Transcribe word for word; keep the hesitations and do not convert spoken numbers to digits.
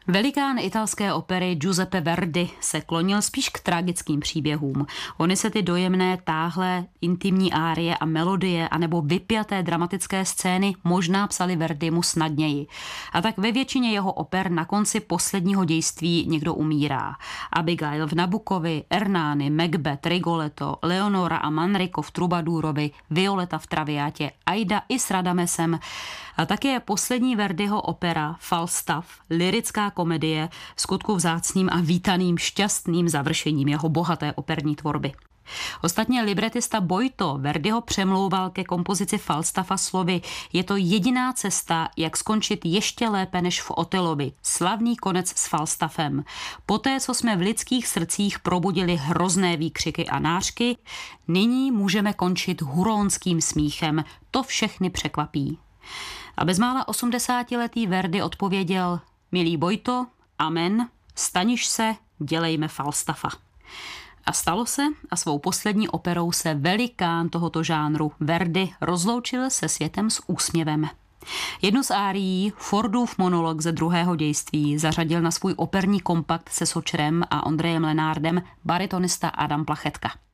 Velikán italské opery Giuseppe Verdi se klonil spíš k tragickým příběhům. Ony se ty dojemné, táhlé, intimní árie a melodie anebo vypjaté dramatické scény možná psali Verdimu snadněji. A tak ve většině jeho oper na konci posledního dějství někdo umírá. Abigail v Nabukovi, Ernani, Macbeth, Rigoletto, Leonora a Manrico v Trubadurovi, Violeta v Traviatě, Aida i s Radamesem. A také poslední Verdiho opera Falstaff, lyrická komedie, skutku vzácným a vítaným šťastným završením jeho bohaté operní tvorby. Ostatně libretista Boito Verdiho přemlouval ke kompozici Falstaffa slovy: je to jediná cesta, jak skončit ještě lépe než v Otelovi. Slavný konec s Falstaffem. Poté, co jsme v lidských srdcích probudili hrozné výkřiky a nářky, nyní můžeme končit huronským smíchem. To všechny překvapí. A bezmála osmdesátiletý Verdi odpověděl: milý Boito, amen, staniš se, dělejme Falstaffa. A stalo se a svou poslední operou se velikán tohoto žánru Verdi rozloučil se světem s úsměvem. Jednu z árií, Fordův monolog ze druhého dějství, zařadil na svůj operní kompakt se Sočerem a Ondrejem Lenardem baritonista Adam Plachetka.